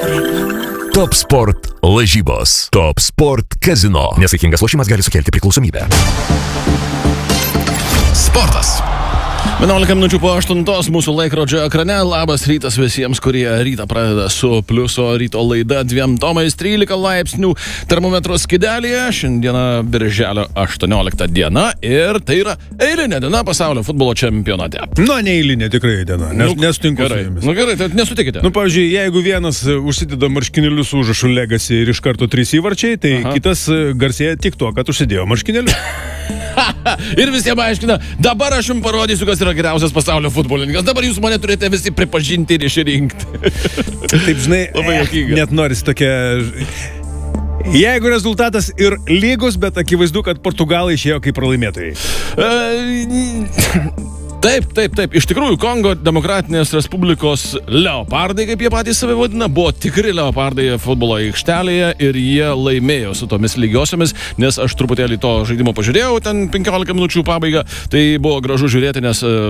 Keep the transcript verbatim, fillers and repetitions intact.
Top Sport lažybos. Top Sport kazino. Nesaikingas lošimas gali sukelti priklausomybę. Sportas. vienuolika minučių po aštuntos mūsų laikrodžio ekrane. Labas rytas visiems, kurie rytą pradeda su Pliuso ryto laida dviem tomais. trylika laipsnių termometro skidelėje. Šiandieną birželio aštuoniolikta diena ir tai yra eilinė diena pasaulio futbolo čempionate. Nu, ne eilinė tikrai diena, nes, Nu, nesutinku su gerai. jumis. Nu gerai, tai nesutikite. Nu, pavyzdžiui, jeigu vienas užsideda marškinėlius su užrašu Legacy ir iš karto trys įvarčiai, tai Aha. kitas garsėja tik to, kad užsidėjo marškinėlius. Ir visiems aiškina, dabar aš jums parodysiu, kas yra geriausias pasaulio futbolininkas. Dabar jūs mane turite visi pripažinti ir išrinkti. Taip, žinai, Labai juokinga. net norisi tokia... Jeigu rezultatas ir lygus, bet akivaizdu, kad Portugalai išėjo kaip pralaimėtojai. E, Taip, taip, taip. Iš tikrųjų, Kongo Demokratinės Respublikos leopardai, kaip jie patys save vadina, buvo tikri leopardai futbolo aikštelėje ir jie laimėjo su tomis lygiosiomis, nes aš truputėlį to žaidimo pažiūrėjau, ten penkiolika minučių pabaigą, tai buvo gražu žiūrėti, nes